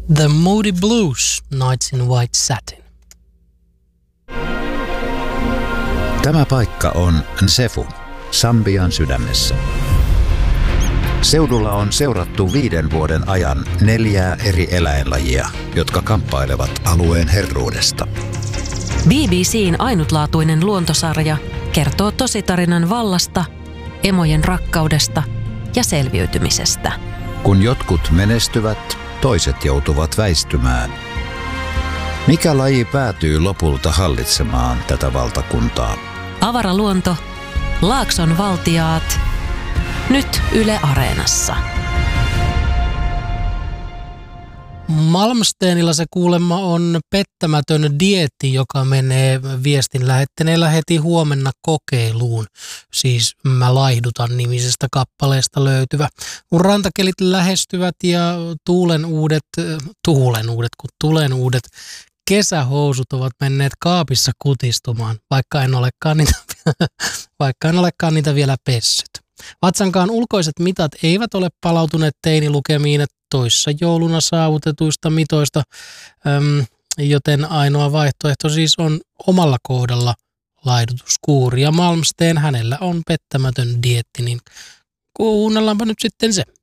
The Moody Blues, Nights in White Satin. Tämä paikka on Nsefu, Sambian sydämessä. Seudulla on seurattu 5 vuoden ajan 4 eri eläinlajia, jotka kamppailevat alueen herruudesta. BBC:n ainutlaatuinen luontosarja kertoo tositarinan vallasta, emojen rakkaudesta ja selviytymisestä. Kun jotkut menestyvät, toiset joutuvat väistymään. Mikä laji päätyy lopulta hallitsemaan tätä valtakuntaa? Avaraluonto, Laakson valtiaat, nyt Yle Areenassa. Malmsteenilla se kuulemma on pettämätön dieetti, joka menee viestin lähettäneellä heti huomenna kokeiluun. Siis Mä laihdutan -nimisestä kappaleesta löytyvä. Kun rantakelit lähestyvät ja tulen uudet kesähousut ovat menneet kaapissa kutistumaan, vaikka en olekaan niitä vielä pessyt. Vatsankaan ulkoiset mitat eivät ole palautuneet teinilukemiin toissa jouluna saavutetuista mitoista, joten ainoa vaihtoehto siis on omalla kohdalla laihdutuskuuri. Ja Malmsteen, hänellä on pettämätön dieetti, niin kuunnellaanpa nyt sitten se.